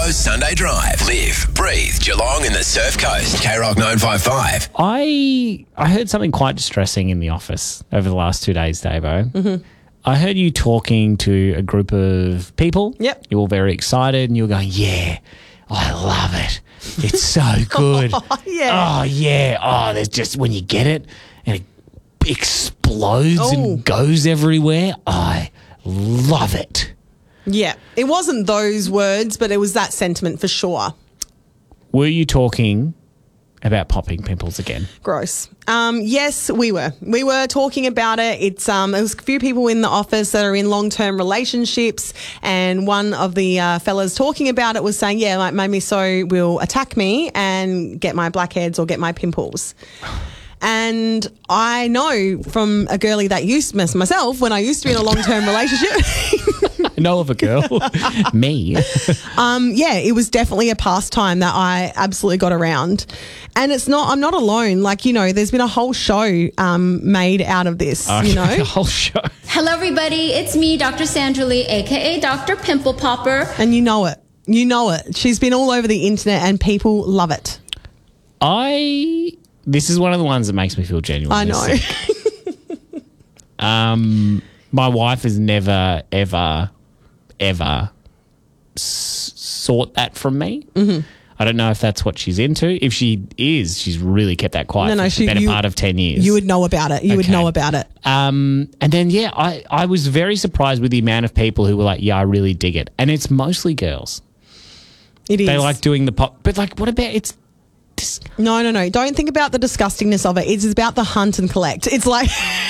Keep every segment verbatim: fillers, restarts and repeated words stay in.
Staffro's Sunday Drive. Live, breathe, Geelong and the Surf Coast. K Rock nine five five. I I heard something quite distressing in the office over the last two days, Davo. Mm-hmm. I heard you talking to a group of people. Yep. You were very excited and you were going, yeah, I love it. It's so good. Oh, yeah. Oh, yeah. Oh, there's just when you get it and it explodes Oh. and goes everywhere. I love it. Yeah. It wasn't those words, but it was that sentiment for sure. Were you talking about popping pimples again? Gross. Um, yes, we were. We were talking about it. It's um, there was a few people in the office that are in long-term relationships, and one of the uh, fellas talking about it was saying, "Yeah, like maybe so will attack me and get my blackheads or get my pimples." And I know from a girlie that used myself when I used to be in a long-term relationship. I know of a girl, me. Um, yeah, it was definitely a pastime that I absolutely got around. And it's not, I'm not alone. Like, you know, there's been a whole show um, made out of this, Okay, you know. the whole show. Hello, everybody. It's me, Doctor Sandra Lee, a k a. Doctor Pimple Popper. And you know it. You know it. She's been all over the internet and people love it. I... This is one of the ones that makes me feel genuinely I know. sick. Um, my wife has never, ever, ever s- sought that from me. Mm-hmm. I don't know if that's what she's into. If she is, she's really kept that quiet No, no, for she- the better you- part of ten years. You would know about it. You would Okay. know about it. Um, and then, yeah, I, I was very surprised with the amount of people who were like, yeah, I really dig it. And it's mostly girls. It is. They like doing the pop. But, like, what about it's... Dis- No, no, no. Don't think about the disgustingness of it. It's about the hunt and collect. It's like...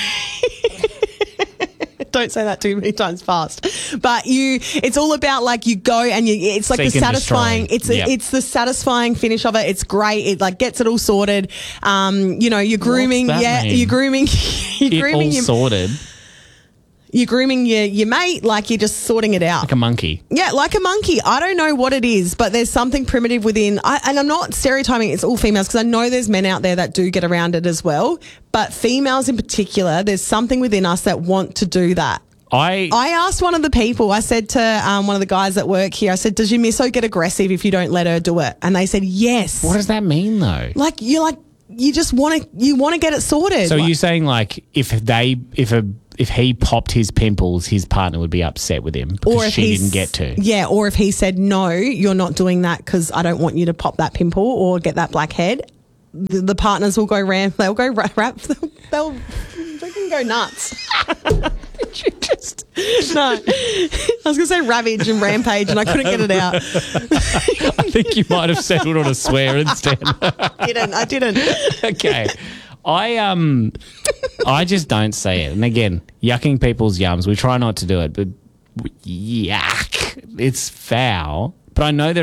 Don't say that too many times fast. But you, it's all about like you go and you, it's like Seek the and satisfying, destroy. it's a, Yep. it's the satisfying finish of it. It's great. It like gets it all sorted. Um, you know, you're grooming, that yeah, mean? you're grooming, you're it grooming all your, sorted you're grooming your, your mate, like you're just sorting it out. like a monkey. Yeah, like a monkey. I don't know what it is, but there's something primitive within. I, and I'm not stereotyping it's all females because I know there's men out there that do get around it as well. But females in particular, there's something within us that want to do that. I... I asked one of the people, I said to um, one of the guys at work here, I said, does your misso get aggressive if you don't let her do it? And they said, yes. What does that mean, though? Like, you're like, you just want to, you want to get it sorted. So Like- you're saying like if they if a if he popped his pimples, his partner would be upset with him because if she he's- didn't get to. Yeah, or if he said, no, you're not doing that because I don't want you to pop that pimple or get that blackhead, the, the partners will go ram, they'll go ra- rap, they'll, they'll freaking go nuts. You just No, I was going to say ravage and rampage and I couldn't get it out. I think you might have settled on a swear instead. I didn't, I didn't. Okay. I um I just don't say it. And again, yucking people's yums. We try not to do it, but yuck. It's foul. But I know there